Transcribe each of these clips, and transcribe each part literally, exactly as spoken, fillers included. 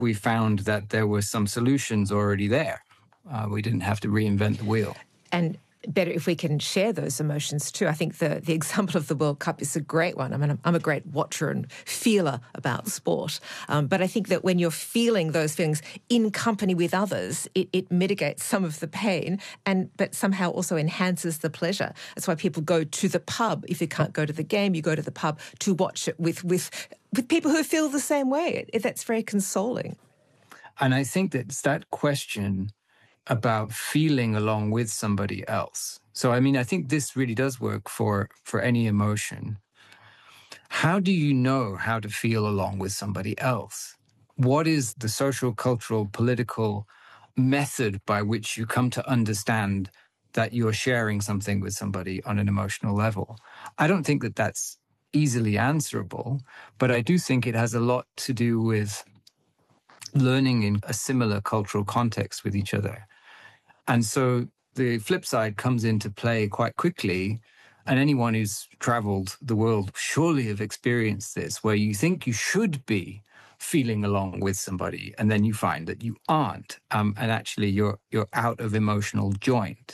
we found that there were some solutions already there. Uh, we didn't have to reinvent the wheel. And better if we can share those emotions too. I think the, the example of the World Cup is a great one. I mean, I'm, I'm a great watcher and feeler about sport. Um, but I think that when you're feeling those feelings in company with others, it, it mitigates some of the pain, and but somehow also enhances the pleasure. That's why people go to the pub. If you can't go to the game, you go to the pub to watch it with with, with people who feel the same way. It, that's very consoling. And I think that it's that question about feeling along with somebody else. So, I mean, I think this really does work for, for any emotion. How do you know how to feel along with somebody else? What is the social, cultural, political method by which you come to understand that you're sharing something with somebody on an emotional level? I don't think that that's easily answerable, but I do think it has a lot to do with learning in a similar cultural context with each other. And so the flip side comes into play quite quickly. And anyone who's traveled the world surely have experienced this, where you think you should be feeling along with somebody, and then you find that you aren't. Um, and actually you're you're out of emotional joint.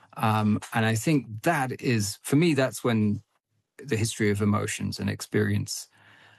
Um, and I think that is, for me, that's when the history of emotions and experience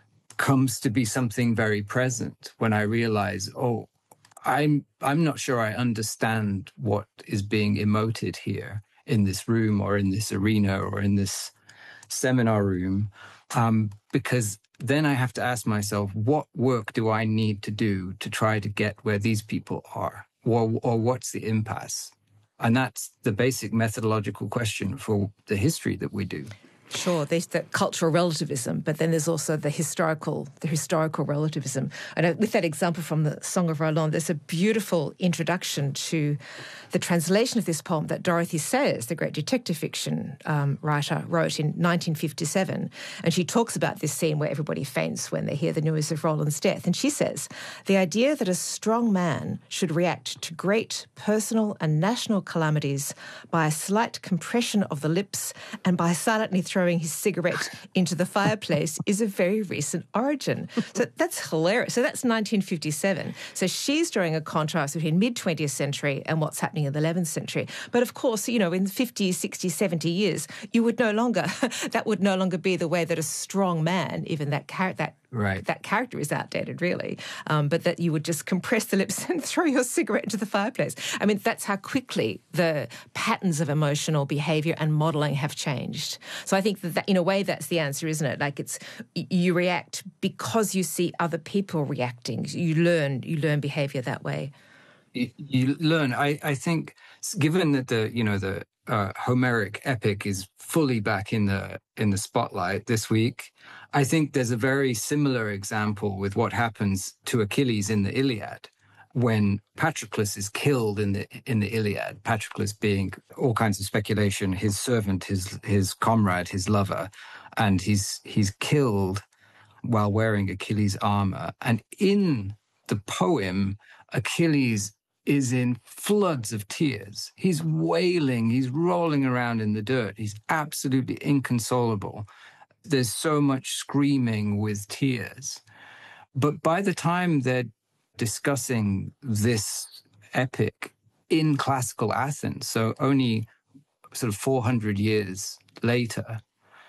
comes to be something very present, when I realize, oh, I'm I'm not sure I understand what is being emoted here in this room or in this arena or in this seminar room, um, because then I have to ask myself, what work do I need to do to try to get where these people are, or or what's the impasse? And that's the basic methodological question for the history that we do. Sure, there's the cultural relativism, but then there's also the historical, the historical relativism. And with that example from the Song of Roland, there's a beautiful introduction to the translation of this poem that Dorothy Sayers, the great detective fiction um, writer, wrote in nineteen fifty-seven. And she talks about this scene where everybody faints when they hear the news of Roland's death. And she says, the idea that a strong man should react to great personal and national calamities by a slight compression of the lips and by silently throwing throwing his cigarette into the fireplace is a very recent origin. So that's hilarious. So that's nineteen fifty-seven. So she's drawing a contrast between mid-twentieth century and what's happening in the eleventh century. But of course, you know, in fifty, sixty, seventy years, you would no longer, that would no longer be the way that a strong man, even that character, that Right. that character is outdated, really, um, but that you would just compress the lips and throw your cigarette into the fireplace. I mean, that's how quickly the patterns of emotional behaviour and modelling have changed. So I think that, that, in a way, that's the answer, isn't it? Like, it's you react because you see other people reacting. You learn, you learn behaviour that way. You, you learn. I, I think, given that the you know the uh, Homeric epic is fully back in the in the spotlight this week, I think there's a very similar example with what happens to Achilles in the Iliad when Patroclus is killed in the in the Iliad. Patroclus being all kinds of speculation, his servant, his his comrade, his lover, and he's he's killed while wearing Achilles' armor. And in the poem, Achilles is in floods of tears. He's wailing, he's rolling around in the dirt. He's absolutely inconsolable. There's so much screaming with tears. But by the time they're discussing this epic in classical Athens, so only sort of four hundred years later,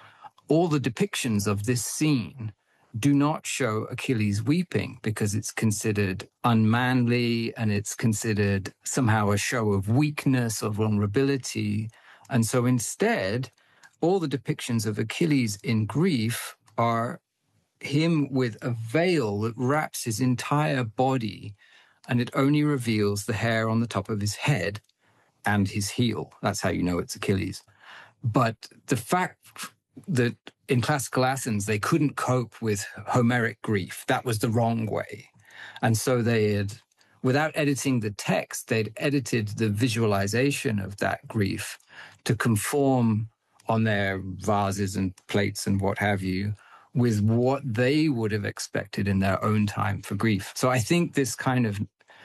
all the depictions of this scene do not show Achilles weeping because it's considered unmanly and it's considered somehow a show of weakness or vulnerability. And so instead, all the depictions of Achilles in grief are him with a veil that wraps his entire body, and it only reveals the hair on the top of his head and his heel. That's how you know it's Achilles. But the fact that in classical Athens, they couldn't cope with Homeric grief, that was the wrong way. And so they had, without editing the text, they'd edited the visualization of that grief to conform on their vases and plates and what have you with what they would have expected in their own time for grief. So I think this kind of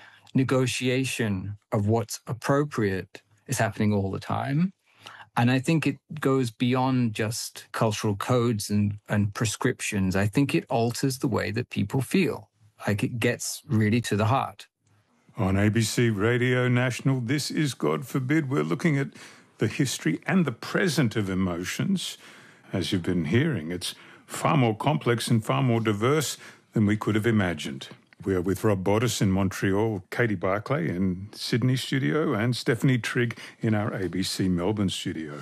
negotiation of what's appropriate is happening all the time. And I think it goes beyond just cultural codes and, and prescriptions. I think it alters the way that people feel. Like it gets really to the heart. On A B C Radio National, this is God Forbid. We're looking at the history and the present of emotions. As you've been hearing, it's far more complex and far more diverse than we could have imagined. We are with Rob Bottas in Montreal, Katie Barclay in Sydney studio, and Stephanie Trigg in our A B C Melbourne studio.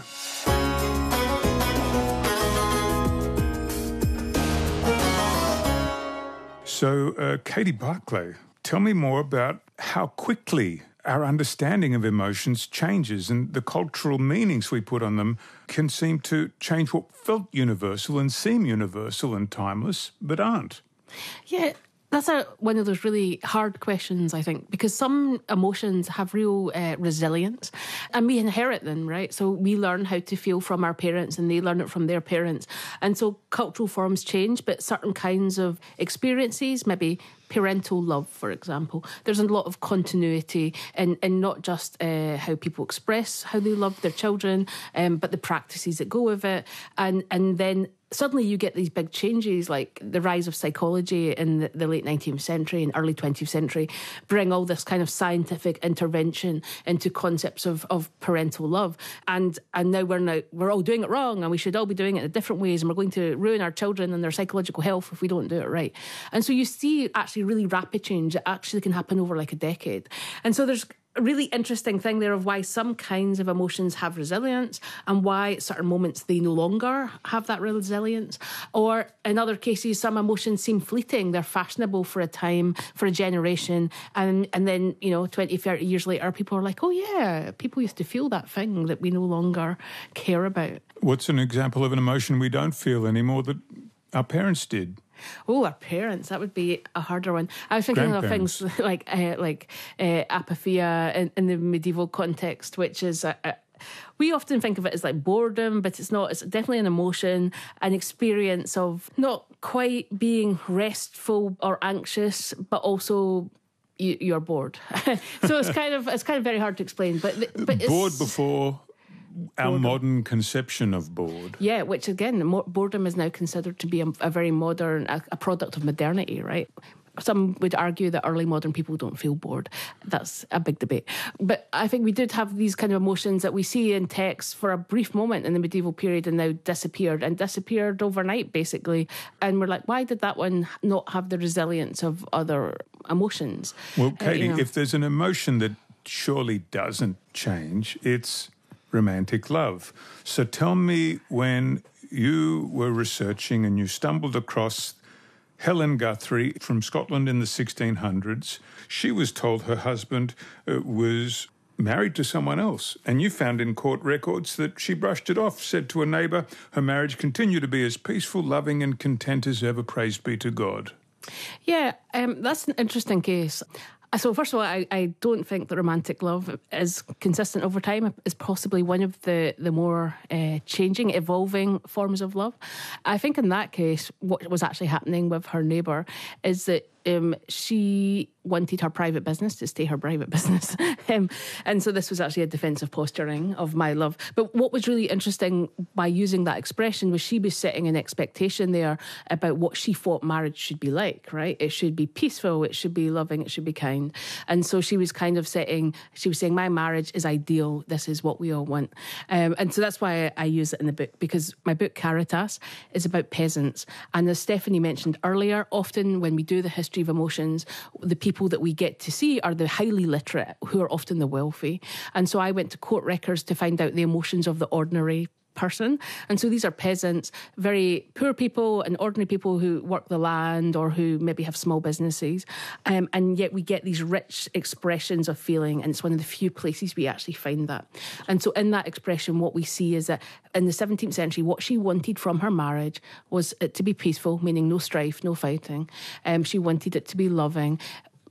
So, uh, Katie Barclay, tell me more about how quickly our understanding of emotions changes, and the cultural meanings we put on them can seem to change what felt universal and seem universal and timeless, but aren't. Yeah, that's a, one of those really hard questions, I think, because some emotions have real uh, resilience and we inherit them, right? So we learn how to feel from our parents and they learn it from their parents. And so cultural forms change, but certain kinds of experiences, maybe parental love, for example, there's a lot of continuity in, in not just uh, how people express how they love their children, um, but the practices that go with it. And, and then suddenly you get these big changes, like the rise of psychology in the, the late nineteenth century and early twentieth century, bring all this kind of scientific intervention into concepts of, of parental love. And and now we're now we're all doing it wrong, and we should all be doing it in different ways, and we're going to ruin our children and their psychological health if we don't do it right. And so you see actually really rapid change that actually can happen over like a decade. And so there's a really interesting thing there of why some kinds of emotions have resilience and why at certain moments they no longer have that resilience. Or in other cases, some emotions seem fleeting. They're fashionable for a time, for a generation. And, and then, you know, twenty, thirty years later, people are like, oh yeah, people used to feel that thing that we no longer care about. What's an example of an emotion we don't feel anymore that our parents did? Oh, our parents, that would be a harder one. I was thinking of things like uh, like uh, apatheia in, in the medieval context, which is, a, a, we often think of it as like boredom, but it's not. It's definitely an emotion, an experience of not quite being restful or anxious, but also you, you're bored. So it's kind of it's kind of very hard to explain. But, but it's, bored before our boredom. Modern conception of bored. Yeah, which again, boredom is now considered to be a, a very modern, a, a product of modernity, right? Some would argue that early modern people don't feel bored. That's a big debate. But I think we did have these kind of emotions that we see in text for a brief moment in the medieval period and now disappeared, and disappeared overnight, basically. And we're like, why did that one not have the resilience of other emotions? Well, Katie, uh, you know, if there's an emotion that surely doesn't change, it's romantic love. So tell me, when you were researching and you stumbled across Helen Guthrie from Scotland in the sixteen hundreds, she was told her husband uh, was married to someone else, and you found in court records that she brushed it off, said to a neighbour her marriage continued to be as peaceful, loving and content as ever, praised be to God. Yeah, um, that's an interesting case. So first of all, I, I don't think that romantic love is consistent over time. It's possibly one of the, the more uh, changing, evolving forms of love. I think in that case, what was actually happening with her neighbour is that um, she wanted her private business to stay her private business. um, and so this was actually a defensive posturing of my love. But what was really interesting by using that expression was she was setting an expectation there about what she thought marriage should be like, right? It should be peaceful, it should be loving, it should be kind. And so she was kind of setting, she was saying, my marriage is ideal, this is what we all want. Um, and so that's why I, I use it in the book, because my book Caritas is about peasants. And as Stephanie mentioned earlier, often when we do the history of emotions, the people that we get to see are the highly literate, who are often the wealthy. And so I went to court records to find out the emotions of the ordinary person. And so these are peasants, very poor people and ordinary people who work the land or who maybe have small businesses. Um, and yet we get these rich expressions of feeling, and it's one of the few places we actually find that. And so in that expression, what we see is that in the seventeenth century, what she wanted from her marriage was it to be peaceful, meaning no strife, no fighting. Um, she wanted it to be loving.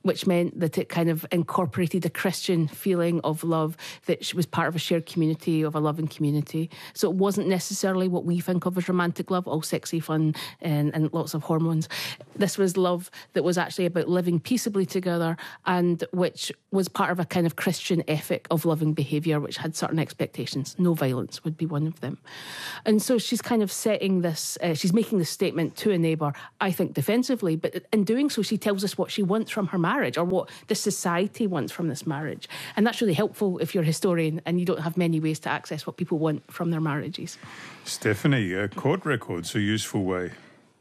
which meant that it kind of incorporated a Christian feeling of love, that she was part of a shared community, of a loving community. So it wasn't necessarily what we think of as romantic love, all sexy, fun, and, and lots of hormones. This was love that was actually about living peaceably together, and which was part of a kind of Christian ethic of loving behaviour, which had certain expectations. No violence would be one of them. And so she's kind of setting this, uh, she's making this statement to a neighbour, I think defensively, but in doing so she tells us what she wants from her marriage, or what the society wants from this marriage. And that's really helpful if you're a historian and you don't have many ways to access what people want from their marriages. Stephanie, uh, court records are a useful way.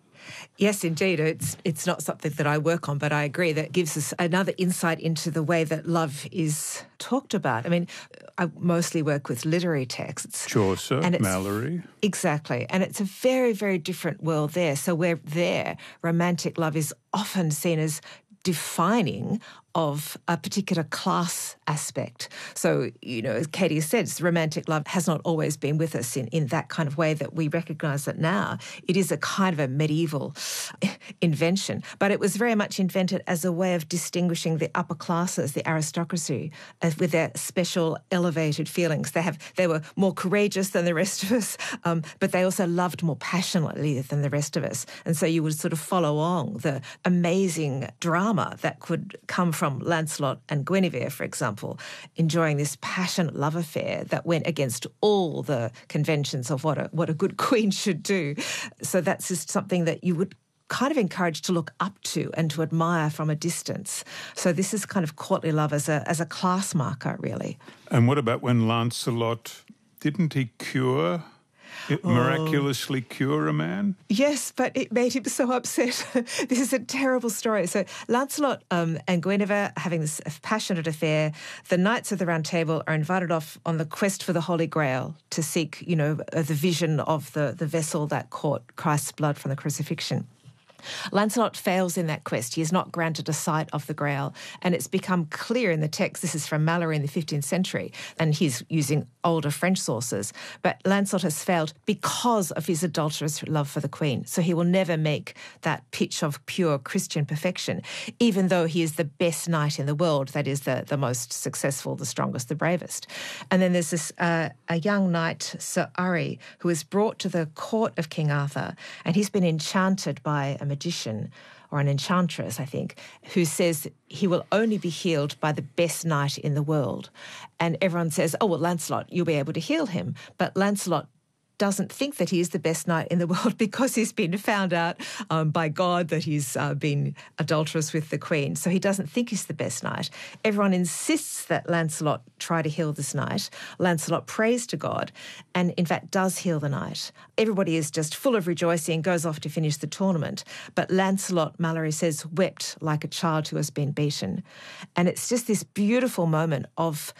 Yes, indeed. It's it's not something that I work on, but I agree that gives us another insight into the way that love is talked about. I mean, I mostly work with literary texts. Chaucer, and Mallory. Exactly. And it's a very, very different world there. So where there, romantic love is often seen as defining of a particular class aspect. So, you know, as Katie said, romantic love has not always been with us in, in that kind of way that we recognise it now. It is a kind of a medieval invention, but it was very much invented as a way of distinguishing the upper classes, the aristocracy, uh, with their special elevated feelings. They have they were more courageous than the rest of us, um, but they also loved more passionately than the rest of us. And so you would sort of follow on the amazing drama that could come from Lancelot and Guinevere, for example, enjoying this passionate love affair that went against all the conventions of what a what a good queen should do. So that's just something that you would kind of encouraged to look up to and to admire from a distance. So this is kind of courtly love as a as a class marker, really. And what about when Lancelot, didn't he cure, it miraculously oh. cure a man? Yes, but it made him so upset. This is a terrible story. So Lancelot um, and Guinevere having this passionate affair. The Knights of the Round Table are invited off on the quest for the Holy Grail to seek, you know, the vision of the, the vessel that caught Christ's blood from the crucifixion. Lancelot fails in that quest. He is not granted a sight of the Grail. And it's become clear in the text, this is from Mallory in the fifteenth century, and he's using older French sources, but Lancelot has failed because of his adulterous love for the Queen. So he will never make that pitch of pure Christian perfection, even though he is the best knight in the world, that is the, the most successful, the strongest, the bravest. And then there's this uh, a young knight, Sir Urry, who is brought to the court of King Arthur, and he's been enchanted by a magician or an enchantress, I think, who says he will only be healed by the best knight in the world. And everyone says, oh, well, Lancelot, you'll be able to heal him. But Lancelot doesn't think that he is the best knight in the world because he's been found out um, by God that he's uh, been adulterous with the Queen. So he doesn't think he's the best knight. Everyone insists that Lancelot try to heal this knight. Lancelot prays to God and, in fact, does heal the knight. Everybody is just full of rejoicing, goes off to finish the tournament. But Lancelot, Mallory says, wept like a child who has been beaten. And it's just this beautiful moment of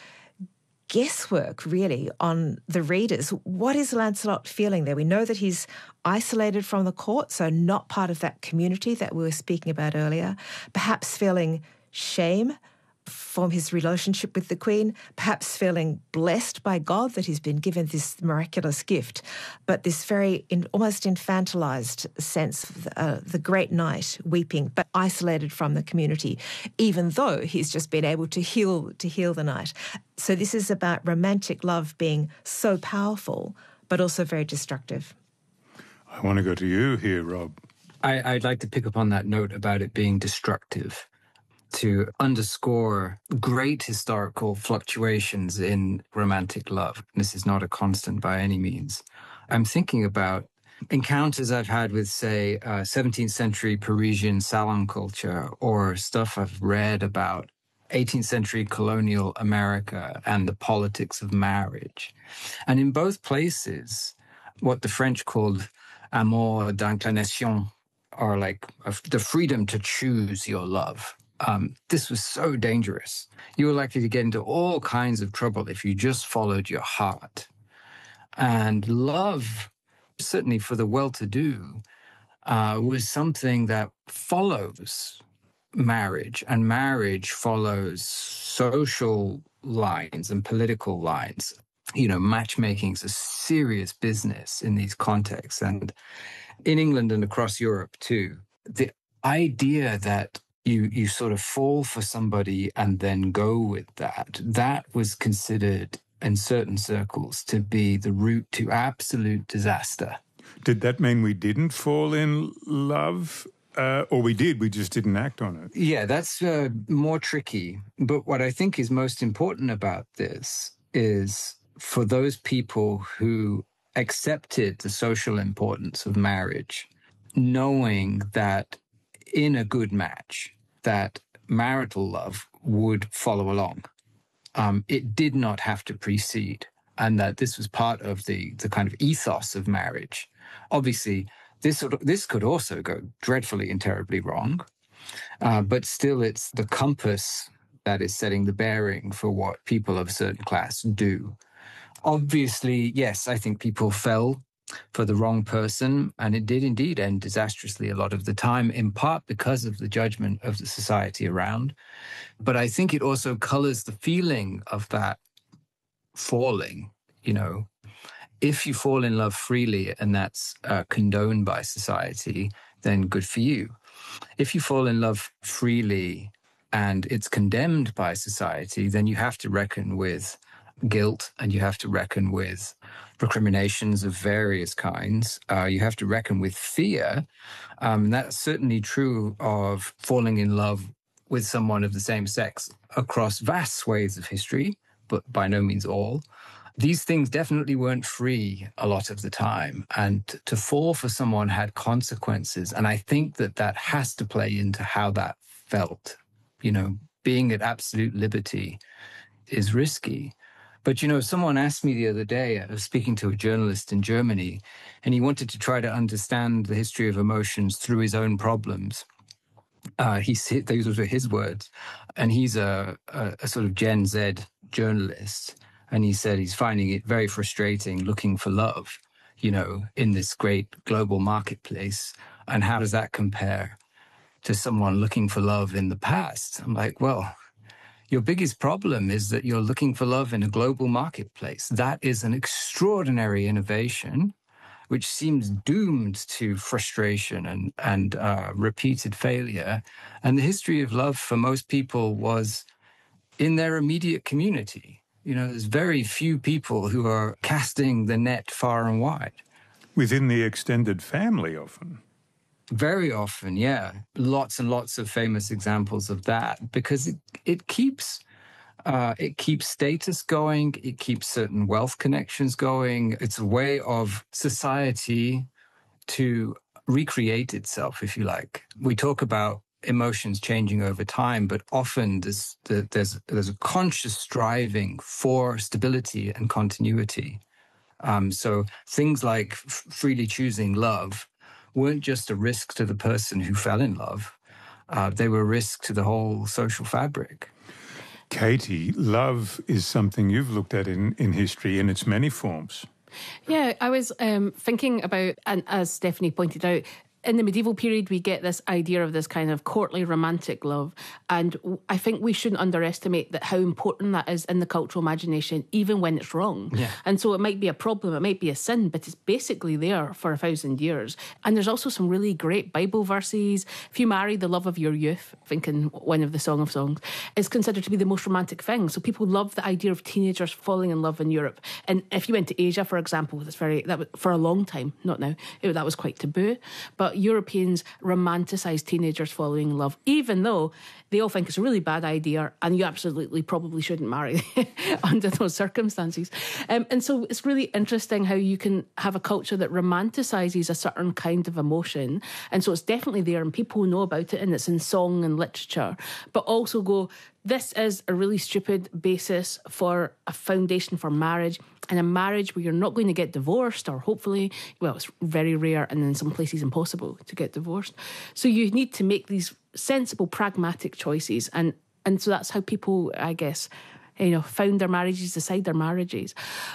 guesswork, really, on the readers. What is Lancelot feeling there? We know that he's isolated from the court, so not part of that community that we were speaking about earlier, perhaps feeling shame from his relationship with the Queen, perhaps feeling blessed by God that he's been given this miraculous gift, but this very in, almost infantilized sense of the, uh, the great knight weeping, but isolated from the community, even though he's just been able to heal to heal the knight. So this is about romantic love being so powerful, but also very destructive. I want to go to you here, Rob. I, I'd like to pick up on that note about it being destructive, to underscore great historical fluctuations in romantic love. This is not a constant by any means. I'm thinking about encounters I've had with, say, uh, seventeenth century Parisian salon culture, or stuff I've read about eighteenth century colonial America and the politics of marriage. And in both places, what the French called amour d'inclination, or like the freedom to choose your love. Um, this was so dangerous. You were likely to get into all kinds of trouble if you just followed your heart. And love, certainly for the well-to-do, uh, was something that follows marriage, and marriage follows social lines and political lines. You know, matchmaking is a serious business in these contexts, and in England and across Europe too. The idea that you you sort of fall for somebody and then go with that, that was considered in certain circles to be the route to absolute disaster. Did that mean we didn't fall in love? Uh, or we did, we just didn't act on it? Yeah, that's uh, more tricky. But what I think is most important about this is for those people who accepted the social importance of marriage, knowing that in a good match, that marital love would follow along. Um, it did not have to precede, and that this was part of the the kind of ethos of marriage. Obviously, this sort of, this could also go dreadfully and terribly wrong, uh, but still, it's the compass that is setting the bearing for what people of a certain class do. Obviously, yes, I think people fell for the wrong person, and it did indeed end disastrously a lot of the time, in part because of the judgment of the society around. But I think it also colors the feeling of that falling. You know, if you fall in love freely and that's uh, condoned by society, then good for you. If you fall in love freely and it's condemned by society, then you have to reckon with guilt, and you have to reckon with recriminations of various kinds. Uh, you have to reckon with fear. Um, that's certainly true of falling in love with someone of the same sex across vast swathes of history, but by no means all. These things definitely weren't free a lot of the time. And to fall for someone had consequences. And I think that that has to play into how that felt. You know, being at absolute liberty is risky. But, you know, someone asked me the other day, I was speaking to a journalist in Germany, and he wanted to try to understand the history of emotions through his own problems. Uh, he said, those were his words, and he's a, a, a sort of Gen Z journalist. And he said he's finding it very frustrating looking for love, you know, in this great global marketplace. And how does that compare to someone looking for love in the past? I'm like, well, your biggest problem is that you're looking for love in a global marketplace. That is an extraordinary innovation, which seems doomed to frustration and, and uh, repeated failure. And the history of love for most people was in their immediate community. You know, there's very few people who are casting the net far and wide. Within the extended family often. Very often, yeah. Lots and lots of famous examples of that, because it, it keeps uh, it keeps status going, it keeps certain wealth connections going. It's a way of society to recreate itself, if you like. We talk about emotions changing over time, but often there's there's there's a conscious striving for stability and continuity. Um, so things like f- freely choosing love weren't just a risk to the person who fell in love. Uh, they were a risk to the whole social fabric. Katie, love is something you've looked at in, in history in its many forms. Yeah, I was um, thinking about, and as Stephanie pointed out, in the medieval period, we get this idea of this kind of courtly romantic love. And I think we shouldn't underestimate that how important that is in the cultural imagination, even when it's wrong. Yeah. And so it might be a problem, it might be a sin, but it's basically there for a thousand years. And there's also some really great Bible verses. If you marry the love of your youth, thinking one of the Song of Songs, is considered to be the most romantic thing. So people love the idea of teenagers falling in love in Europe. And if you went to Asia, for example, that's very, that was, for a long time, not now, it, that was quite taboo. But Europeans romanticize teenagers falling in love, even though they all think it's a really bad idea and you absolutely probably shouldn't marry under those circumstances. Um, and so it's really interesting how you can have a culture that romanticizes a certain kind of emotion. And so it's definitely there and people know about it and it's in song and literature, but also go, this is a really stupid basis for a foundation for marriage, and a marriage where you're not going to get divorced, or hopefully, well, it's very rare and in some places impossible to get divorced. So you need to make these sensible, pragmatic choices. And, and so that's how people, I guess, you know, found their marriages, decide their marriages.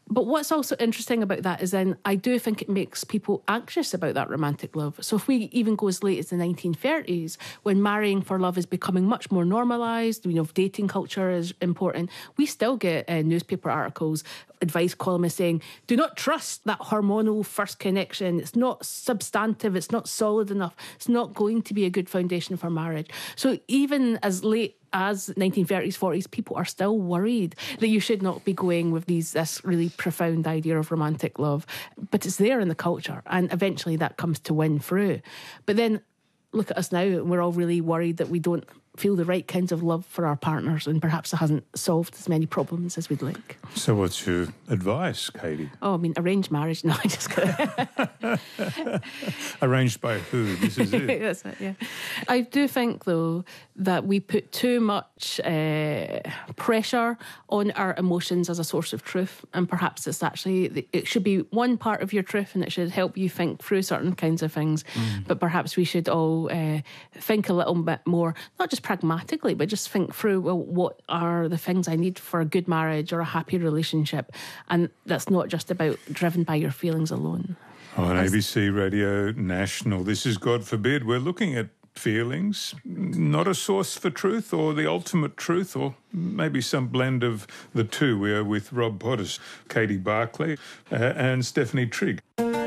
But what's also interesting about that is then I do think it makes people anxious about that romantic love. So if we even go as late as the nineteen thirties, when marrying for love is becoming much more normalised, you know, dating culture is important, we still get uh, newspaper articles, advice columnists saying, do not trust that hormonal first connection. It's not substantive. It's not solid enough. It's not going to be a good foundation for marriage. So even as late as nineteen thirties, forties, people are still worried that you should not be going with these this really profound idea of romantic love. But it's there in the culture, and eventually that comes to win through. But then look at us now, and we're all really worried that we don't feel the right kinds of love for our partners, and perhaps it hasn't solved as many problems as we'd like. So what's your advice, Katie? Oh, I mean, arranged marriage. No, I just got Arranged by who? This is it. That's it, yeah. I do think, though, that we put too much uh, pressure on our emotions as a source of truth, and perhaps it's actually, it should be one part of your truth and it should help you think through certain kinds of things, mm. but perhaps we should all uh, think a little bit more, not just pragmatically, but just think through, well, what are the things I need for a good marriage or a happy relationship? And that's not just about driven by your feelings alone. On A B C Radio National, this is God Forbid. We're looking at feelings, not a source for truth or the ultimate truth, or maybe some blend of the two. We are with Rob Pottis, Katie Barclay, uh, and Stephanie Trigg.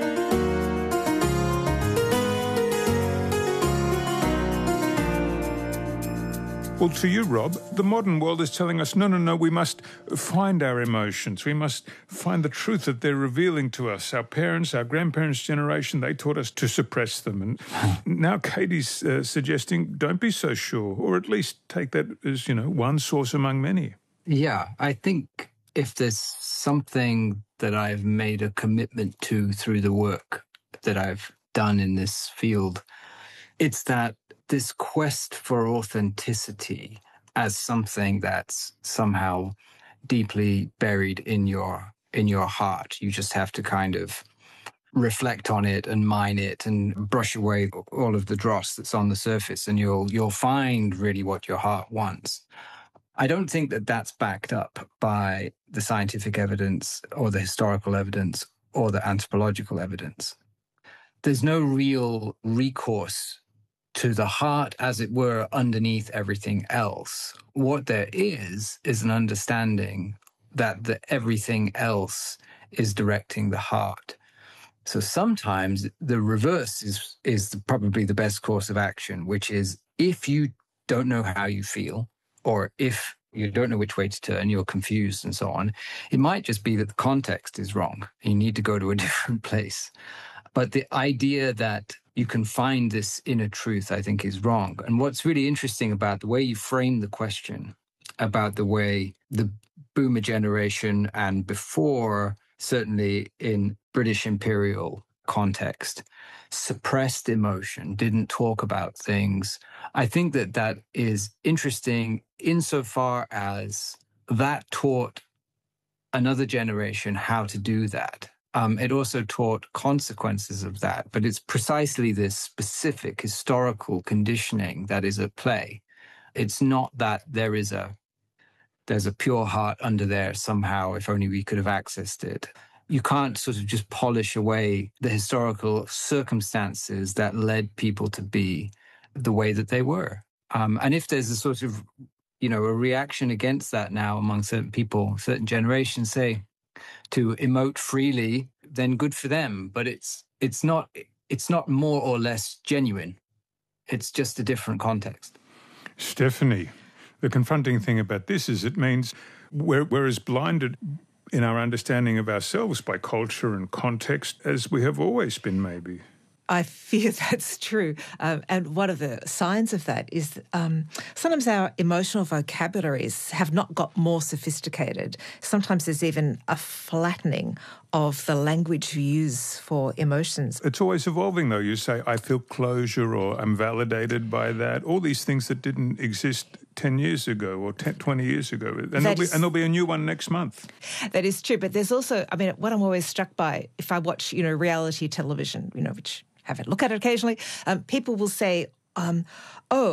Well, to you, Rob, the modern world is telling us, no, no, no, we must find our emotions. We must find the truth that they're revealing to us. Our parents, our grandparents' generation, they taught us to suppress them. And now Katie's uh, suggesting don't be so sure, or at least take that as, you know, one source among many. Yeah, I think if there's something that I've made a commitment to through the work that I've done in this field, it's that this quest for authenticity as something that's somehow deeply buried in your in your heart. You just have to kind of reflect on it and mine it and brush away all of the dross that's on the surface, and you'll you'll find really what your heart wants. I don't think that that's backed up by the scientific evidence or the historical evidence or the anthropological evidence. There's no real recourse to the heart, as it were, underneath everything else. What there is, is an understanding that the everything else is directing the heart. So sometimes the reverse is, is probably the best course of action, which is if you don't know how you feel, or if you don't know which way to turn, you're confused and so on, it might just be that the context is wrong. You need to go to a different place. But the idea that you can find this inner truth, I think, is wrong. And what's really interesting about the way you frame the question, about the way the boomer generation and before, certainly in British imperial context, suppressed emotion, didn't talk about things. I think that that is interesting insofar as that taught another generation how to do that. Um, it also taught consequences of that, but it's precisely this specific historical conditioning that is at play. It's not that there is a there's a pure heart under there somehow, if only we could have accessed it. You can't sort of just polish away the historical circumstances that led people to be the way that they were. Um, and if there's a sort of, you know, a reaction against that now among certain people, certain generations, say, to emote freely, then good for them. But it's it's not it's not more or less genuine. It's just a different context. Stephanie, the confronting thing about this is it means we're, we're as blinded in our understanding of ourselves by culture and context as we have always been, maybe. I fear that's true. Um, and one of the signs of that is um, sometimes our emotional vocabularies have not got more sophisticated. Sometimes there's even a flattening of the language we use for emotions. It's always evolving, though. You say, I feel closure, or I'm validated by that. All these things that didn't exist ten years ago or ten, twenty years ago. And there'll, be, and there'll be a new one next month. That is true. But there's also, I mean, what I'm always struck by, if I watch, you know, reality television, you know, which have a look at it occasionally, um, people will say, um, oh,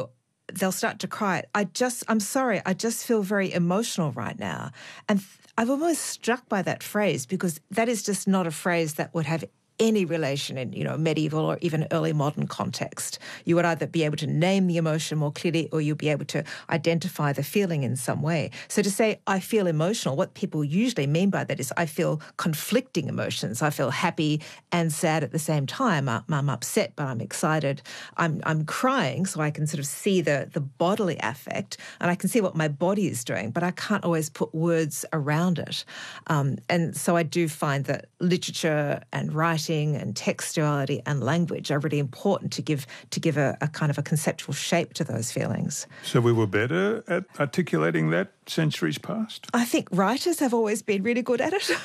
they'll start to cry. I just, I'm sorry, I just feel very emotional right now. And th- I'm almost struck by that phrase because that is just not a phrase that would have any relation in, you know, medieval or even early modern context. You would either be able to name the emotion more clearly or you'll be able to identify the feeling in some way. So to say, I feel emotional, what people usually mean by that is I feel conflicting emotions. I feel happy and sad at the same time. I'm upset, but I'm excited. I'm I'm crying, so I can sort of see the, the bodily affect and I can see what my body is doing, but I can't always put words around it. Um, and so I do find that literature and writing and textuality and language are really important to give to give a, a kind of a conceptual shape to those feelings. So we were better at articulating that centuries past? I think writers have always been really good at it.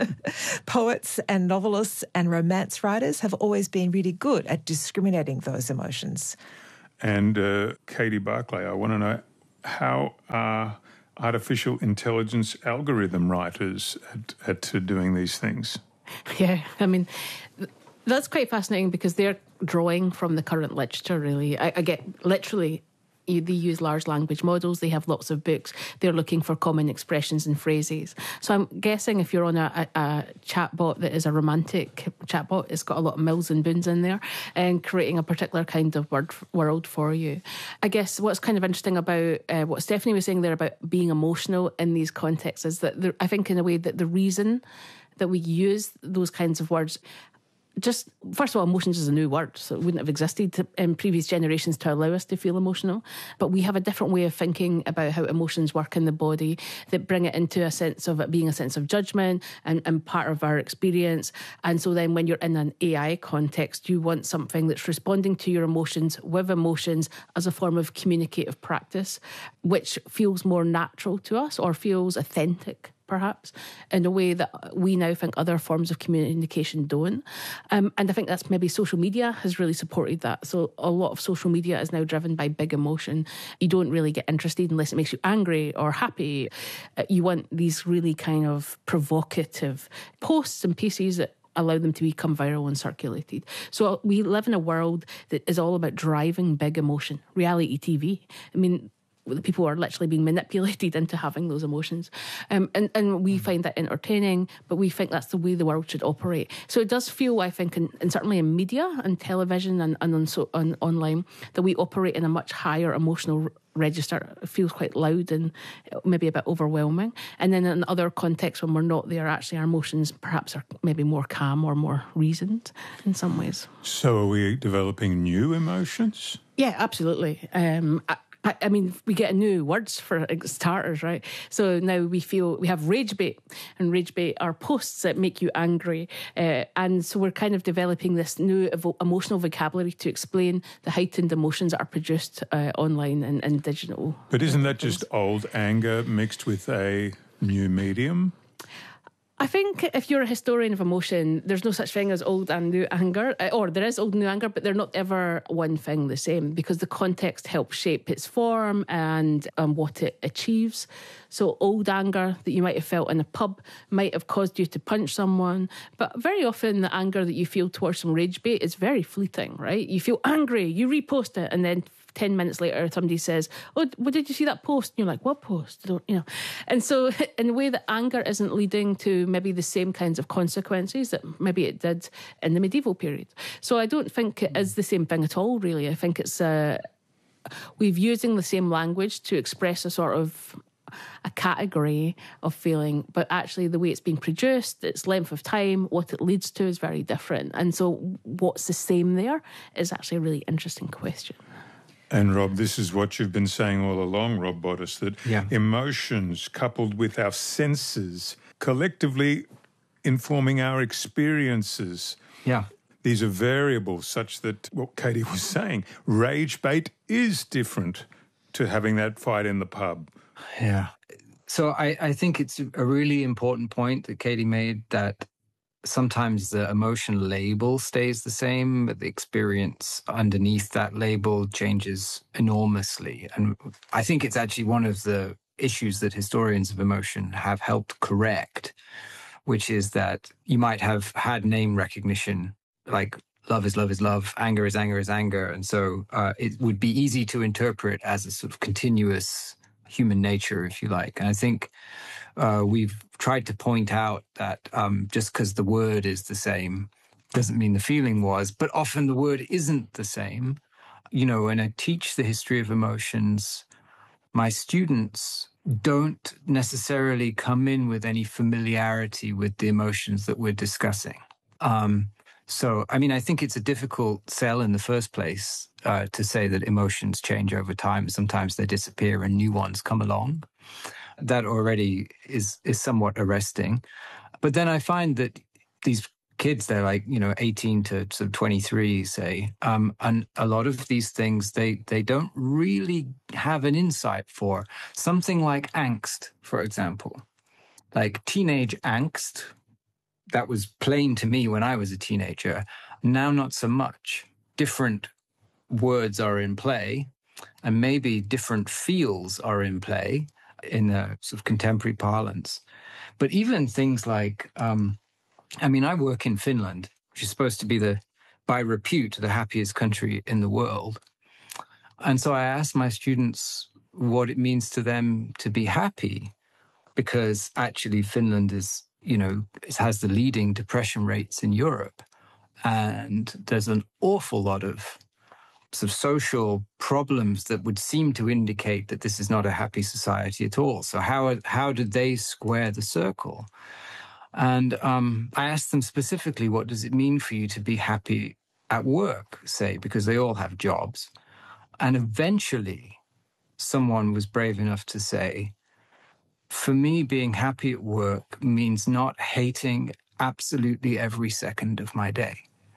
Poets and novelists and romance writers have always been really good at discriminating those emotions. And uh, Katie Barclay, I want to know, how are artificial intelligence algorithm writers at, at uh, doing these things? Yeah, I mean, that's quite fascinating because they're drawing from the current literature, really. I, I get literally, they use large language models, they have lots of books, they're looking for common expressions and phrases. So I'm guessing if you're on a, a, a chatbot that is a romantic chatbot, it's got a lot of mills and boons in there and creating a particular kind of word world for you. I guess what's kind of interesting about uh, what Stephanie was saying there about being emotional in these contexts is that there, I think in a way that the reason that we use those kinds of words, just, first of all, emotions is a new word, so it wouldn't have existed to, in previous generations to allow us to feel emotional. But we have a different way of thinking about how emotions work in the body that bring it into a sense of it being a sense of judgment and, and part of our experience. And so then when you're in an A I context, you want something that's responding to your emotions with emotions as a form of communicative practice, which feels more natural to us or feels authentic, perhaps, in a way that we now think other forms of communication don't. Um, and I think that's maybe social media has really supported that. So a lot of social media is now driven by big emotion. You don't really get interested unless it makes you angry or happy. Uh, you want these really kind of provocative posts and pieces that allow them to become viral and circulated. So we live in a world that is all about driving big emotion, reality T V. I mean, people are literally being manipulated into having those emotions. Um, and, and we find that entertaining, but we think that's the way the world should operate. So it does feel, I think, in, and certainly in media and television and, and on, so, on online, that we operate in a much higher emotional register. It feels quite loud and maybe a bit overwhelming. And then in other contexts when we're not there, actually our emotions perhaps are maybe more calm or more reasoned in some ways. So are we developing new emotions? Yeah, absolutely. Um, I, I, I mean, we get new words for starters, right? So now we feel we have rage bait, and rage bait are posts that make you angry. Uh, and so we're kind of developing this new evo- emotional vocabulary to explain the heightened emotions that are produced uh, online and, and digital. But isn't that just old anger mixed with a new medium? I think if you're a historian of emotion, there's no such thing as old and new anger, or there is old and new anger, but they're not ever one thing the same because the context helps shape its form and um, what it achieves. So old anger that you might have felt in a pub might have caused you to punch someone, but very often the anger that you feel towards some rage bait is very fleeting, right? You feel angry, you repost it, and then ten minutes later somebody says, oh, well, did you see that post? And you're like, what post? I don't, you know. And so in a way that anger isn't leading to maybe the same kinds of consequences that maybe it did in the medieval period. So I don't think it is the same thing at all, really. I think it's uh, we've using the same language to express a sort of a category of feeling, but actually the way it's being produced, its length of time, what it leads to is very different. And so what's the same there is actually a really interesting question. And Rob, this is what you've been saying all along, Rob Bottis, that yeah. emotions coupled with our senses collectively informing our experiences. Yeah. These are variables such that what Katie was saying, rage bait is different to having that fight in the pub. Yeah. So I, I think it's a really important point that Katie made, that sometimes the emotion label stays the same, but the experience underneath that label changes enormously. And I think it's actually one of the issues that historians of emotion have helped correct, which is that you might have had name recognition, like love is love is love, anger is anger is anger. And so uh, it would be easy to interpret as a sort of continuous human nature, if you like. And I think uh, we've tried to point out that um, just because the word is the same doesn't mean the feeling was, but often the word isn't the same. You know, when I teach the history of emotions, my students don't necessarily come in with any familiarity with the emotions that we're discussing. Um, so, I mean, I think it's a difficult sell in the first place uh, to say that emotions change over time. Sometimes they disappear and new ones come along. That already is is somewhat arresting. But then I find that these kids, they're like, you know, eighteen to sort of twenty-three, say, um, and a lot of these things, they they don't really have an insight for. Something like angst, for example, like teenage angst, that was plain to me when I was a teenager. Now, not so much. Different words are in play, and maybe different feels are in play in a sort of contemporary parlance. But even things like, um, I mean, I work in Finland, which is supposed to be the, by repute, the happiest country in the world. And so I asked my students what it means to them to be happy, because actually Finland is, you know, it has the leading depression rates in Europe. And there's an awful lot of sort of social problems that would seem to indicate that this is not a happy society at all. So how how did they square the circle? And um, I asked them specifically, what does it mean for you to be happy at work, say, because they all have jobs. And eventually someone was brave enough to say, for me, being happy at work means not hating absolutely every second of my day.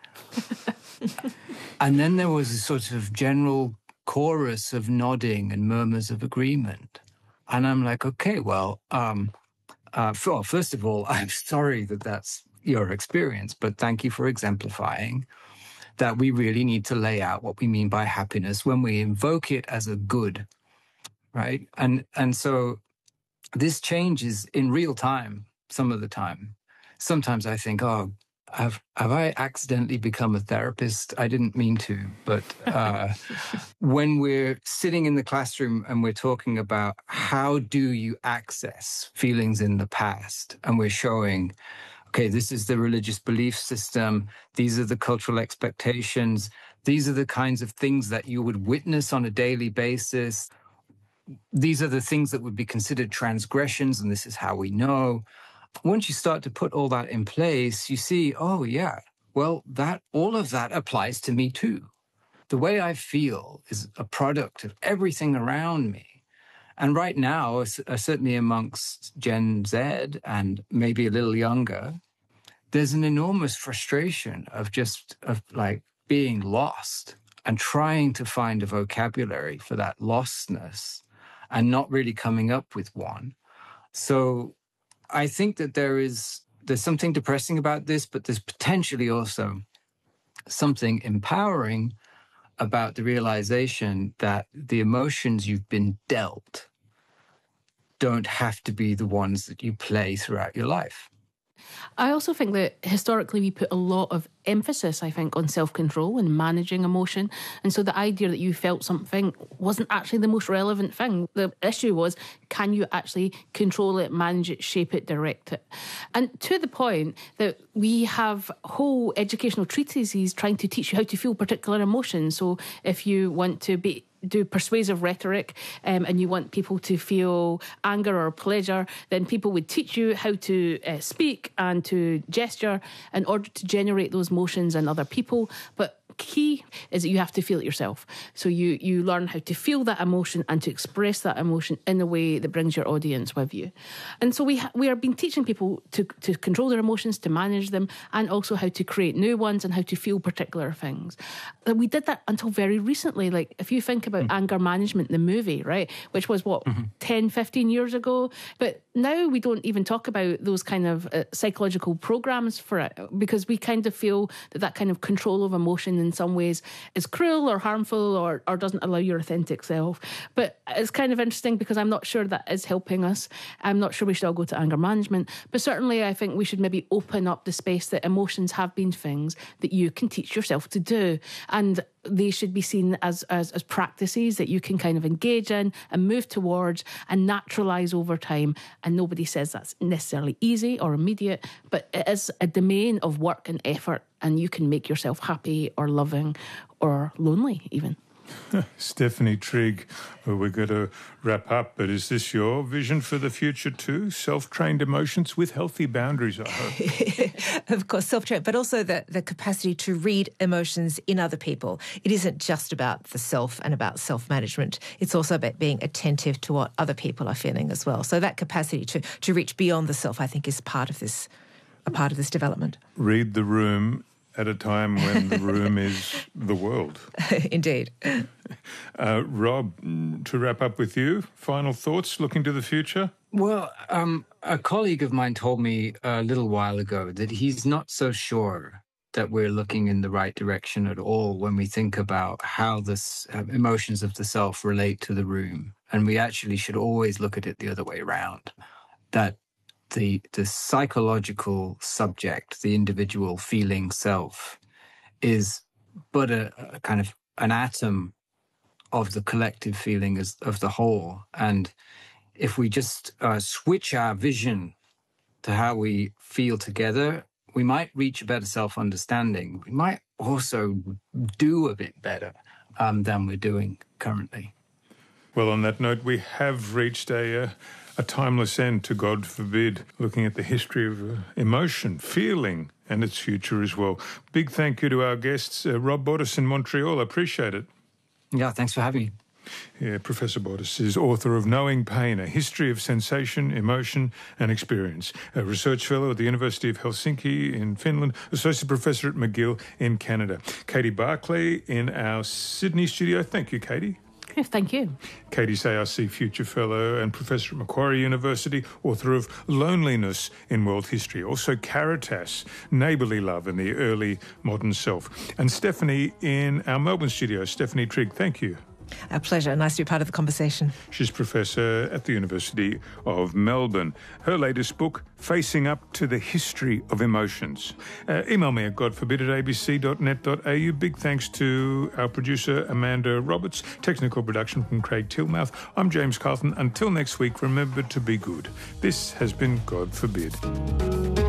And then there was a sort of general chorus of nodding and murmurs of agreement. And I'm like, okay, well, um, uh, well, first of all, I'm sorry that that's your experience, but thank you for exemplifying that we really need to lay out what we mean by happiness when we invoke it as a good, right? And and so this changes in real time some of the time. Sometimes I think, oh, have have I accidentally become a therapist? I didn't mean to, but uh, when we're sitting in the classroom and we're talking about how do you access feelings in the past, and we're showing, okay, this is the religious belief system, these are the cultural expectations, these are the kinds of things that you would witness on a daily basis, these are the things that would be considered transgressions, and this is how we know. Once you start to put all that in place, you see, oh, yeah, well, that all of that applies to me too. The way I feel is a product of everything around me. And right now, uh, certainly amongst Gen Z and maybe a little younger, there's an enormous frustration of just of like being lost and trying to find a vocabulary for that lostness and not really coming up with one. So I think that there is, there's something depressing about this, but there's potentially also something empowering about the realization that the emotions you've been dealt don't have to be the ones that you play throughout your life. I also think that historically we put a lot of emphasis, I think, on self-control and managing emotion. And so the idea that you felt something wasn't actually the most relevant thing. The issue was, can you actually control it, manage it, shape it, direct it? And to the point that we have whole educational treatises trying to teach you how to feel particular emotions. So if you want to be do persuasive rhetoric um, and you want people to feel anger or pleasure, then people would teach you how to uh, speak and to gesture in order to generate those emotions in other people. But key is that you have to feel it yourself. So you you learn how to feel that emotion and to express that emotion in a way that brings your audience with you. And so we ha- we are been teaching people to, to control their emotions, to manage them, and also how to create new ones and how to feel particular things. And we did that until very recently. Like if you think about mm-hmm. Anger Management, the movie, right, which was what, mm-hmm. ten, fifteen years ago? But now we don't even talk about those kind of uh, psychological programs for it, because we kind of feel that that kind of control of emotion in some ways is cruel or harmful, or, or doesn't allow your authentic self. But it's kind of interesting, because I'm not sure that is helping us. I'm not sure we should all go to anger management, but certainly I think we should maybe open up the space that emotions have been things that you can teach yourself to do, and they should be seen as, as, as practices that you can kind of engage in and move towards and naturalise over time. And nobody says that's necessarily easy or immediate, but it is a domain of work and effort, and you can make yourself happy or loving or lonely even. Stephanie Trigg, well, we're going to wrap up, but is this your vision for the future too? Self-trained emotions with healthy boundaries, I hope. Of course, self-trained, but also the, the capacity to read emotions in other people. It isn't just about the self and about self-management. It's also about being attentive to what other people are feeling as well. So that capacity to, to reach beyond the self, I think, is part of this, a part of this development. Read the room at a time when the room is the world. Indeed. Uh, Rob, to wrap up with you, final thoughts looking to the future? Well, um, a colleague of mine told me a little while ago that he's not so sure that we're looking in the right direction at all when we think about how the uh, emotions of the self relate to the room. And we actually should always look at it the other way around, that the the psychological subject, the individual feeling self, is but a, a kind of an atom of the collective feeling as of the whole. And if we just uh, switch our vision to how we feel together, we might reach a better self-understanding. We might also do a bit better um, than we're doing currently. Well, on that note, we have reached a... Uh, A timeless end to, God forbid, looking at the history of uh, emotion, feeling, and its future as well. Big thank you to our guests, uh, Rob Bottas in Montreal. I appreciate it. Yeah, thanks for having me. Yeah, Professor Bottas is author of Knowing Pain, A History of Sensation, Emotion and Experience, a research fellow at the University of Helsinki in Finland, associate professor at McGill in Canada. Katie Barclay in our Sydney studio. Thank you, Katie. Thank you. Katie's A R C Future Fellow and Professor at Macquarie University, author of Loneliness in World History, also Caritas, Neighbourly Love in the Early Modern Self. And Stephanie in our Melbourne studio. Stephanie Trigg, thank you. A pleasure. Nice to be part of the conversation. She's professor at the University of Melbourne. Her latest book, Facing Up to the History of Emotions. Uh, email me at godforbid at a b c dot net dot a u. Big thanks to our producer, Amanda Roberts. Technical production from Craig Tillmouth. I'm James Carlton. Until next week, remember to be good. This has been God Forbid.